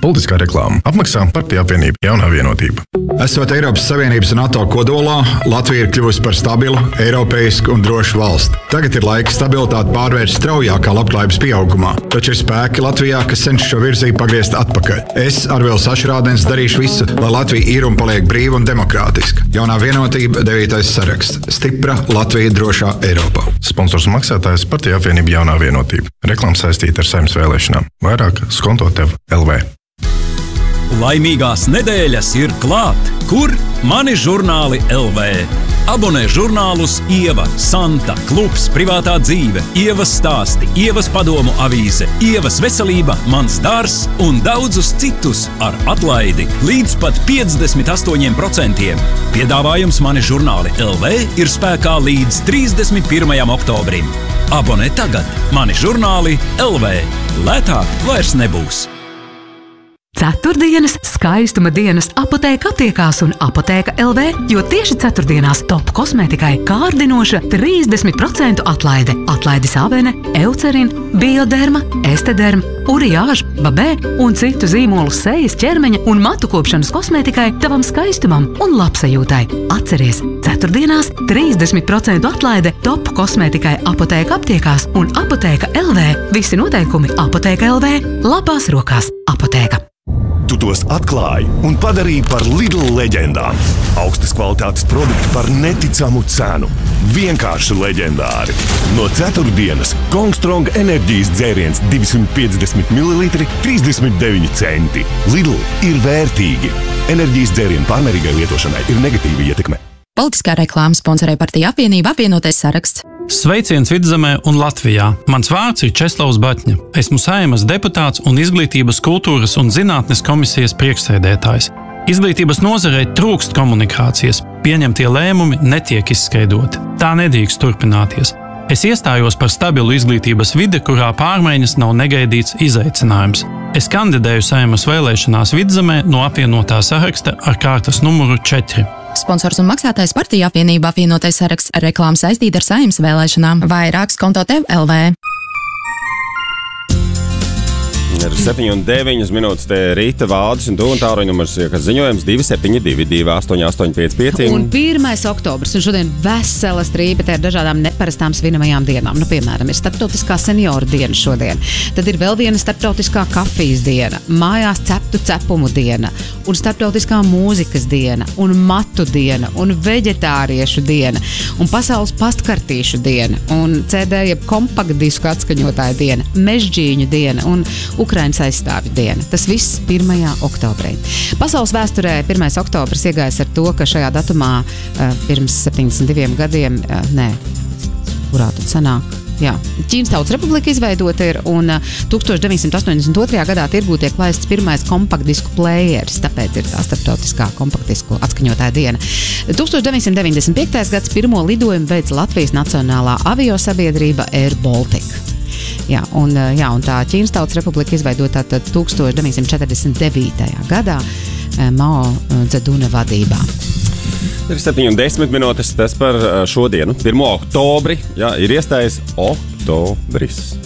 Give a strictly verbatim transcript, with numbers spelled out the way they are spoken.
Politiskā reklāma. Apmaksā Partija apvienība Jaunā vienotība. Esot Eiropas Savienības un NATO kodolā, Latvija ir kļuvusi par stabilu, eiropeisku un drošu valsti. Tagad ir laiks stabilitāti pārvērst straujākā labklājības pieaugumā. Taču ir spēki Latvijā, kas cenšas šo virzību pagriezt atpakaļ. Es, Arvils Ašrādens, darīšu visu, lai Latvija ir un paliek brīva un demokrātiska. Jaunā vienotība, devītais saraksts. Stipra Latvija drošā Eiropā. Sponsors un maksātājs Partija apvienība Jaunā vienotība. Reklāma saistīta ar Saeimas vēlēšanām. Vairāk skonto tev L V. Laimīgās nedēļas ir klāt, kur mani žurnāli L V. Abonē žurnālus Ieva, Santa, Klubs, Privātā dzīve, Ievas stāsti, Ievas padomu avīze, Ievas veselība, Mans dārzs un daudzus citus ar atlaidi līdz pat piecdesmit astoņiem procentiem. Piedāvājums mani žurnāli L V ir spēkā līdz trīsdesmit pirmajam oktobrim. Abonē tagad mani žurnāli L V. Lētāk vairs nebūs. Ceturtdienas skaistuma dienas Apotēka aptiekās un Apotēka L V, jo tieši ceturtdienās top kosmētikai kārdinoša trīsdesmit procentu atlaide. Atlaidis Avene, Eucerin, Bioderma, Estederm, Uriāž, Babē un citu zīmolu sejas, ķermeņa un matu kopšanas kosmētikai tavam skaistumam un labsajūtai. Atceries, ceturtdienās trīsdesmit procentu atlaide top kosmētikai Apotēka aptiekās un Apotēka L V. Visi noteikumi Apotēka L V. Labās rokās Apotēka. Tu tos atklāji un padarīji par Lidl leģendām. Augstas kvalitātes produkti par neticamu cenu. Vienkārši leģendāri. No ceturtdienas Kongstrong enerģijas dzēriens divsimt piecdesmit mililitri trīsdesmit deviņi centi. Lidl ir vērtīgi. Enerģijas dzērienu pārmērīgai lietošanai ir negatīva ietekme. Politiskā reklāma sponsorē Partija apvienība apvienotais saraksts. Sveiciens Vidzemē un Latvijā. Mans vārds ir Česlavs Baķņa. Esmu Saeimas deputāts un Izglītības, kultūras un zinātnes komisijas priekšsēdētājs. Izglītības nozarei trūkst komunikācijas, pieņemtie lēmumi netiek izskaidroti. Tā nedrīkst turpināties. Es iestājos par stabilu izglītības vidi, kurā pārmaiņas nav negaidīts izaicinājums. Es kandidēju Saeimas vēlēšanās Vidzemē no apvienotā saraksta ar kārtas numuru četri. Sponsors un maksātājs Partija apvienība apvienotais saraksts. Reklāma saistīta ar Saeimas vēlēšanām. Vairāk skonto tev L V. Ir septiņi un deviņas minūtes te rīta Valdis un tu un tāruņa numurs, kas ziņojums divi septiņi divi divi astoņi astoņi pieci pieci. Un pirmais oktobris, un šodien vesela strīpa te ar dažādām neparastām svinamajām dienām. Nu, piemēram, ir starptautiskā senioru diena šodien. Tad ir vēl viena starptautiskā kafijas diena, mājās ceptu cepumu diena, un starptautiskā mūzikas diena, un matu diena, un veģetāriešu diena, un pasaules pastkartīšu diena, un C D jeb kompaktdisku atskaņotāja diena, mežģīņu diena un Ukrainas aizstāvju diena. Tas viss pirmajā oktobrī. Pasaules vēsturē pirmais oktobris iegājis ar to, ka šajā datumā uh, pirms septiņdesmit diviem gadiem, uh, nē, kurā tad sanāk? Jā, Ķīnas Tautas Republika izveidota ir, un uh, tūkstoš deviņsimt astoņdesmit otrajā gadā tirgū tiek laists pirmais kompaktdisku players, tāpēc ir tā starptautiskā kompaktdisku atskaņotāja diena. tūkstoš deviņsimt deviņdesmit piektais gads pirmo lidojumu veids Latvijas Nacionālā aviosabiedrība Air Baltica. Jā, un, jā, un tā Ķīnas Tautas Republika izveidota tūkstoš deviņsimt četrdesmit devītajā gadā Mao Dzeduna vadībā. Ir septiņi un desmit minūtes, tas par šodienu, pirmo oktobri, jā, ir iestājies oktobris.